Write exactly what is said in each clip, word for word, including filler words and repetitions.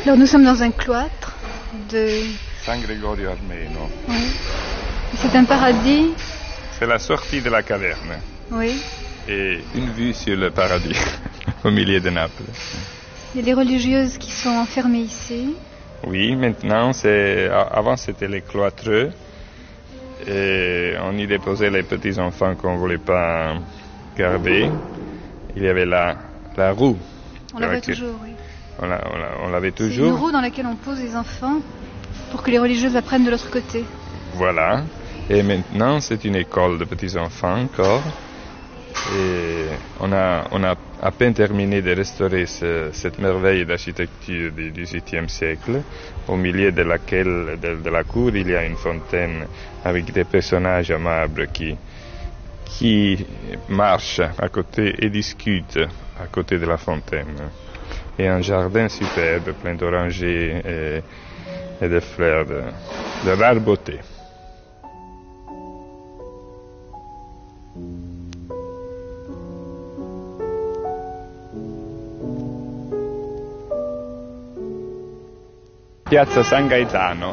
Alors nous sommes dans un cloître de... San Gregorio Armeno. Oui. C'est un paradis. C'est la sortie de la caverne. Oui. Et une vue sur le paradis, au milieu de Naples. Il y a des religieuses qui sont enfermées ici. Oui, maintenant, c'est... avant c'était les cloîtreux. Et on y déposait les petits enfants qu'on ne voulait pas garder. Il y avait la, la roue. On l'avait toujours, oui. On, la, on, la, on l'avait toujours. C'est une roue dans laquelle on pose les enfants pour que les religieuses la prennent de l'autre côté. Voilà. Et maintenant, c'est une école de petits enfants encore. Et on a, on a à peine terminé de restaurer ce, cette merveille d'architecture du dix-huitième siècle, au milieu de laquelle, de, de la cour, il y a une fontaine avec des personnages à marbre qui, qui marchent à côté et discutent à côté de la fontaine. Et un jardin superbe, plein d'orangers et, et de fleurs de, de rare beauté. Piazza San Gaetano,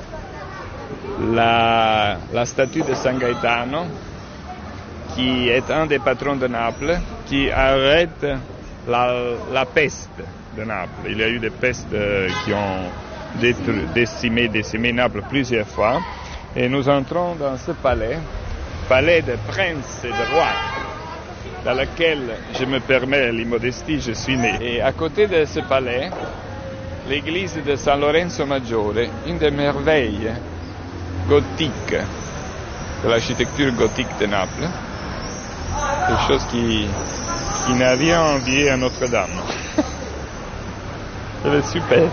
la, la statue de San Gaetano, qui est un des patrons de Naples, qui arrête la, la peste de Naples. Il y a eu des pestes qui ont détruit, décimé, décimé Naples plusieurs fois. Et nous entrons dans ce palais, palais de princes et de rois, dans lequel, je me permets l'immodestie, je suis né. Et à côté de ce palais, l'église de San Lorenzo Maggiore, une des merveilles gothiques de l'architecture gothique de Naples, quelque chose qui, qui n'a rien envié à Notre-Dame. Elle est super.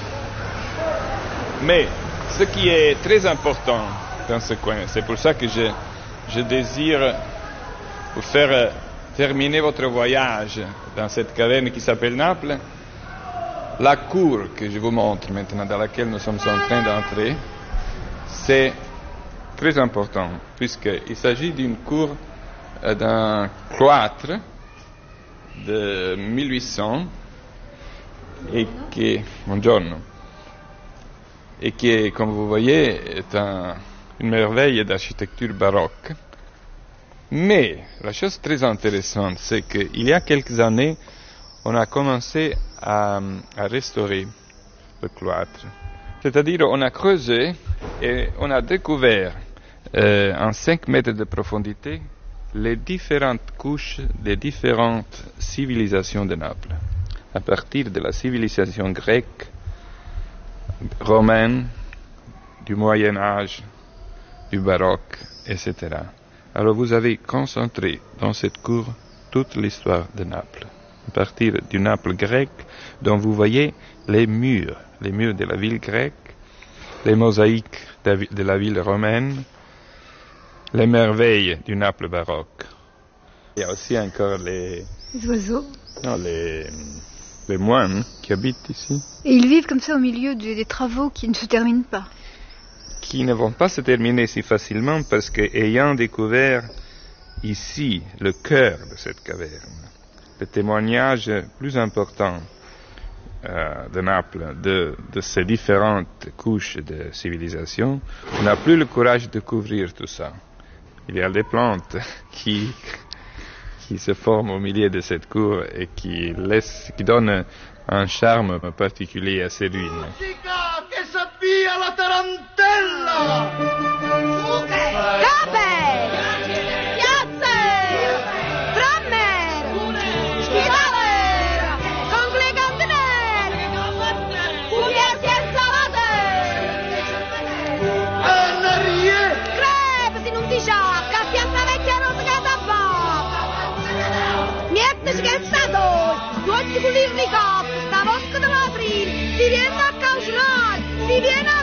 Mais ce qui est très important dans ce coin, c'est pour ça que je, je désire vous faire terminer votre voyage dans cette caverne qui s'appelle Naples. La cour que je vous montre maintenant, dans laquelle nous sommes en train d'entrer, c'est très important, puisqu'il s'agit d'une cour, euh, d'un cloître de mille huit cents, et qui, buongiorno, et qui, comme vous voyez, est un, une merveille d'architecture baroque. Mais la chose très intéressante, c'est qu'il y a quelques années, on a commencé à, à restaurer le cloître. C'est-à-dire, on a creusé et on a découvert euh, en cinq mètres de profondité les différentes couches des différentes civilisations de Naples. À partir de la civilisation grecque, romaine, du Moyen-Âge, du baroque, et cetera. Alors vous avez concentré dans cette cour toute l'histoire de Naples. À partir du Naples grec, dont vous voyez les murs, les murs de la ville grecque, les mosaïques de la ville romaine, les merveilles du Naples baroque. Il y a aussi encore les... Les oiseaux. Non, les, les moines qui habitent ici. Et ils vivent comme ça au milieu de, des travaux qui ne se terminent pas. Qui ne vont pas se terminer si facilement parce qu'ayant découvert ici le cœur de cette caverne, le témoignage plus important euh, de Naples, de, de ces différentes couches de civilisation, on n'a plus le courage de couvrir tout ça. Il y a des plantes qui, qui se forment au milieu de cette cour et qui, laissent, qui donnent un charme particulier à ces ruines. La tarantella! Cape! Piazze! Trommer! Schidale! Con le cantinere! Pugliesi e salate! Annarie! Crepe, si non ti sciacca, piazza vecchia non si cata niente scherzato! Tutti con il ricotto, sta bosca della aprile, si viene a caucionare, si viene a